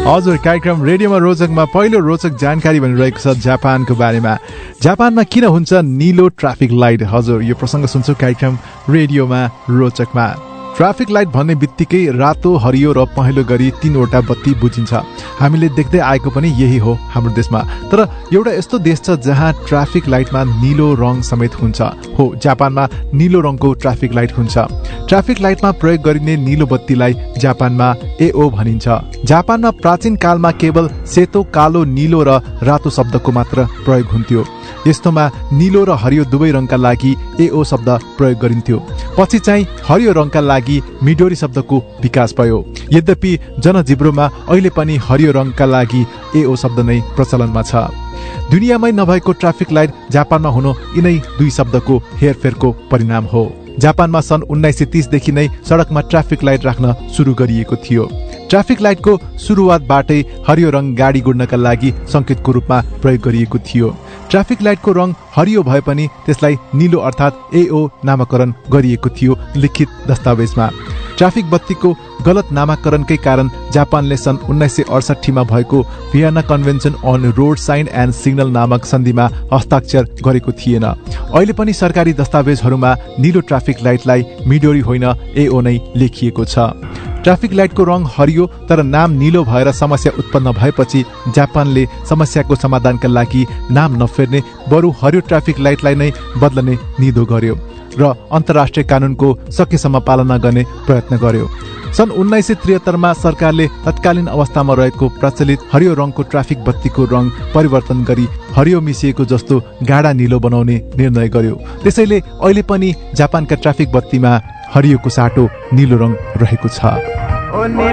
हजुर, कार्यक्रम रेडियोमा रोचकमा पहिलो रोचक जानकारी भनिरहेको छ जापानको बारेमा। जापानमा किन हुन्छ नीलो ट्राफिक लाइट? हजुर, यो प्रसङ्ग सुन्छौँ कार्यक्रम रेडियोमा रोचकमा। ट्राफिक लाइट भन्ने बित्तिकै रातो, हरियो र पहेँलो गरी 3वटा बत्ती बुझिन्छ। हामीले देख्दै आएको पनि यही हो हाम्रो देशमा। तर एउटा यस्तो देश छ जहाँ ट्राफिक लाइटमा नीलो रङ समेत हुन्छ। हो, जापानमा नीलो रङको ट्राफिक लाइट हुन्छ। ट्राफिक लाइटमा प्रयोग गरिने नीलो बत्तीलाई जापानमा एओ भनिन्छ। जापानमा प्राचीन कालमा केवल सेतो, कालो, नीलो र रातो शब्दको मात्र प्रयोग हुन्थ्यो। यस्तोमा नीलो र हरियो दुवै रङका लागि एओ शब्द प्रयोग गरिन्थ्यो। पछि चाहिँ हरियो रङका लागि मिडोरी शब्दको विकास भयो। यद्यपि जनजिब्रोमा अहिले पनि हरियो रङका लागि एओ शब्द नै प्रचलनमा छ। दुनियाँमै नभएको ट्राफिक लाइट जापानमा हुनु यिनै दुई शब्दको हेरफेरको परिणाम हो। जापानमा सन् 1930 देखि नै सडकमा ट्राफिक लाइट राख्न सुरु गरिएको थियो। ट्राफिक लाइटको सुरुवातबाटै हरियो रङ गाडी गुड्नका लागि संकेतको रूपमा प्रयोग गरिएको थियो। ट्राफिक लाइटको रङ हरियो भए पनि त्यसलाई नीलो अर्थात् एओ नामाकरण गरिएको थियो लिखित दस्तावेजमा। ट्राफिक बत्तीको गलत नामाकरणकै कारण जापानले सन् 1968 मा भएको Vienna convention on road sign and signal नामक सन्धिमा हस्ताक्षर गरेको थिएन। अहिले पनि सरकारी दस्तावेजहरूमा नीलो ट्राफिक लाइटलाई मिडोरी होइन एओ नै लेखिएको छ। ट्राफिक लाइटको रङ हरियो तर नाम नीलो भएर समस्या उत्पन्न भएपछि जापानले समस्याको समाधानका लागि नाम नफेर्ने बरु हरियो ट्राफिक लाइटलाई नै बदल्ने निधो गर्यो र अन्तर्राष्ट्रिय कानुनको सकेसम्म पालना गर्ने प्रयत्न गर्यो। सन् 1973 मा सरकारले तत्कालीन अवस्थामा रहेको प्रचलित हरियो रङको ट्राफिक बत्तीको रङ परिवर्तन गरी हरियो मिसिएको जस्तो गाढा नीलो बनाउने निर्णय गर्यो। त्यसैले अहिले पनि जापानका ट्राफिक बत्तीमा हरियोको साटो नीलो रङ रहेको छ।